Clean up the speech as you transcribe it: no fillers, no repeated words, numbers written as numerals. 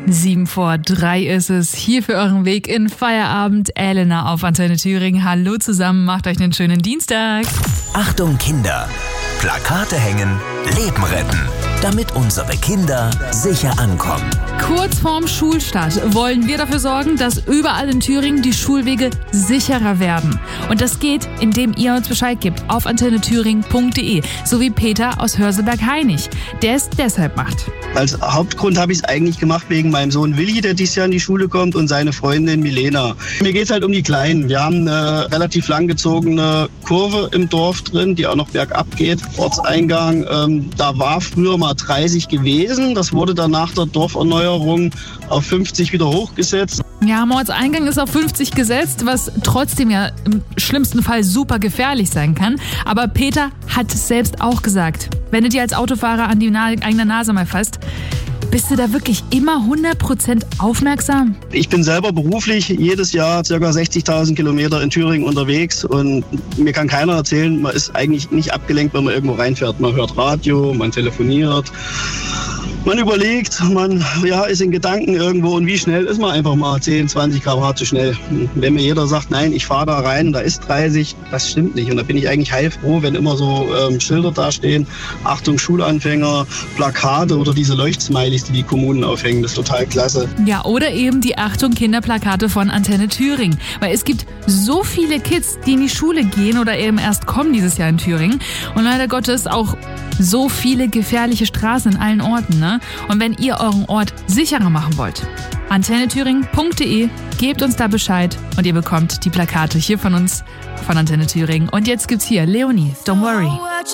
7:03 ist es. Hier für euren Weg in Feierabend. Elena auf Antenne Thüringen. Hallo zusammen, macht euch einen schönen Dienstag. Achtung Kinder! Plakate hängen, Leben retten, damit unsere Kinder sicher ankommen. Kurz vorm Schulstart wollen wir dafür sorgen, dass überall in Thüringen die Schulwege sicherer werden. Und das geht, indem ihr uns Bescheid gebt auf antennethüringen.de, so wie Peter aus Hörselberg-Heinig, der es deshalb macht. Als Hauptgrund habe ich es eigentlich gemacht wegen meinem Sohn Willi, der dieses Jahr in die Schule kommt, und seine Freundin Milena. Mir geht es halt um die Kleinen. Wir haben eine relativ langgezogene Kurve im Dorf drin, die auch noch bergab geht. Ortseingang, da war früher mal 30 gewesen. Das wurde dann nach der Dorferneuerung auf 50 wieder hochgesetzt. Ja, am Ortseingang ist auf 50 gesetzt, was trotzdem ja im schlimmsten Fall super gefährlich sein kann. Aber Peter hat es selbst auch gesagt. Wenn du dir als Autofahrer an die eigene Nase mal fasst, bist du da wirklich immer 100% aufmerksam? Ich bin selber beruflich jedes Jahr ca. 60.000 Kilometer in Thüringen unterwegs und mir kann keiner erzählen, man ist eigentlich nicht abgelenkt, wenn man irgendwo reinfährt. Man hört Radio, man telefoniert, man überlegt, man ist in Gedanken irgendwo, und wie schnell ist man einfach mal 10, 20 km/h zu schnell. Wenn mir jeder sagt, nein, ich fahre da rein, da ist 30, das stimmt nicht. Und da bin ich eigentlich heilfroh, wenn immer so Schilder da stehen, Achtung Schulanfänger, Plakate oder diese Leuchtsmileys, die Kommunen aufhängen. Das ist total klasse. Ja, oder eben die Achtung Kinderplakate von Antenne Thüringen. Weil es gibt so viele Kids, die in die Schule gehen oder eben erst kommen dieses Jahr in Thüringen. Und leider Gottes auch so viele gefährliche Straßen in allen Orten, ne? Und wenn ihr euren Ort sicherer machen wollt, antennethüringen.de, gebt uns da Bescheid und ihr bekommt die Plakate hier von uns, von Antenne Thüringen. Und jetzt gibt's hier Leonie, Don't Worry.